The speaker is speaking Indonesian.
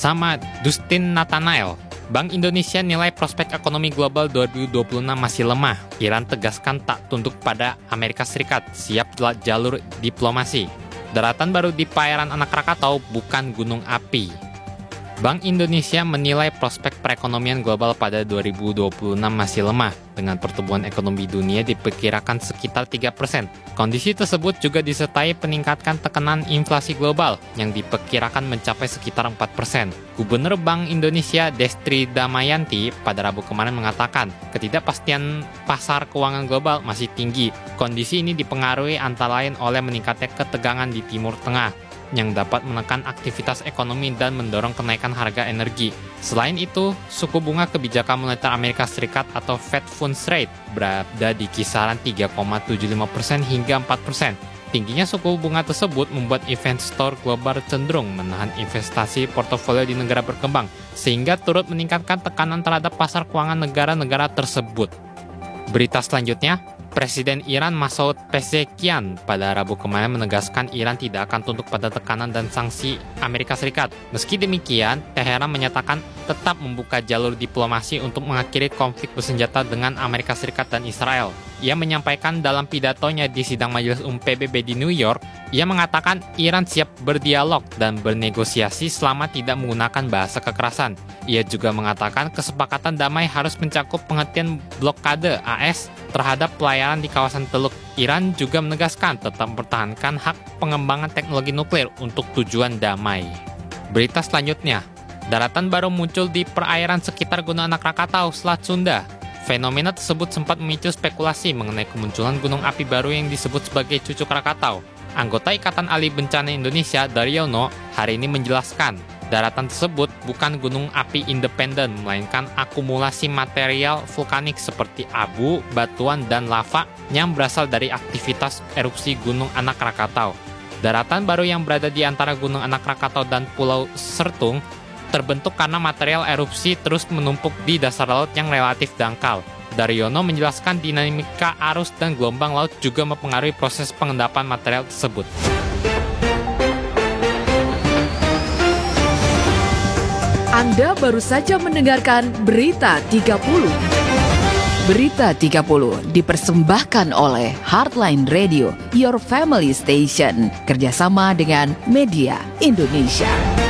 Bersama Dustin Nathanael, Bank Indonesia nilai prospek ekonomi global 2026 masih lemah. Iran tegaskan tak tunduk pada Amerika Serikat, siap jalur diplomasi. Daratan baru di perairan Anak Krakatau bukan gunung api. Bank Indonesia menilai prospek perekonomian global pada 2026 masih lemah, dengan pertumbuhan ekonomi dunia diperkirakan sekitar 3%. Kondisi tersebut juga disertai peningkatan tekanan inflasi global yang diperkirakan mencapai sekitar 4%. Gubernur Bank Indonesia Destri Damayanti pada Rabu kemarin mengatakan, ketidakpastian pasar keuangan global masih tinggi. Kondisi ini dipengaruhi antara lain oleh meningkatnya ketegangan di Timur Tengah, yang dapat menekan aktivitas ekonomi dan mendorong kenaikan harga energi. Selain itu, suku bunga kebijakan moneter Amerika Serikat atau Fed Funds Rate berada di kisaran 3,75% hingga 4%. Tingginya suku bunga tersebut membuat investor global cenderung menahan investasi portofolio di negara berkembang, sehingga turut meningkatkan tekanan terhadap pasar keuangan negara-negara tersebut. Berita selanjutnya, Presiden Iran Masoud Pezeshkian pada Rabu kemarin menegaskan Iran tidak akan tunduk pada tekanan dan sanksi Amerika Serikat. Meski demikian, Teheran menyatakan tetap membuka jalur diplomasi untuk mengakhiri konflik bersenjata dengan Amerika Serikat dan Israel. Ia menyampaikan dalam pidatonya di sidang Majelis PBB di New York, ia mengatakan Iran siap berdialog dan bernegosiasi selama tidak menggunakan bahasa kekerasan. Ia juga mengatakan kesepakatan damai harus mencakup penghentian blokade AS terhadap pelayaran di kawasan Teluk. Iran juga menegaskan tetap mempertahankan hak pengembangan teknologi nuklir untuk tujuan damai. Berita selanjutnya, daratan baru muncul di perairan sekitar Gunung Anak Krakatau, Selat Sunda. Fenomena tersebut sempat memicu spekulasi mengenai kemunculan gunung api baru yang disebut sebagai Cucuk Krakatau. Anggota Ikatan Ahli Bencana Indonesia, Daryono, hari ini menjelaskan, daratan tersebut bukan gunung api independen, melainkan akumulasi material vulkanik seperti abu, batuan, dan lava yang berasal dari aktivitas erupsi Gunung Anak Krakatau. Daratan baru yang berada di antara Gunung Anak Krakatau dan Pulau Sertung terbentuk karena material erupsi terus menumpuk di dasar laut yang relatif dangkal. Daryono menjelaskan dinamika arus dan gelombang laut juga mempengaruhi proses pengendapan material tersebut. Anda baru saja mendengarkan Berita 30. Berita 30 dipersembahkan oleh Heartline Radio, Your Family Station, kerjasama dengan Media Indonesia.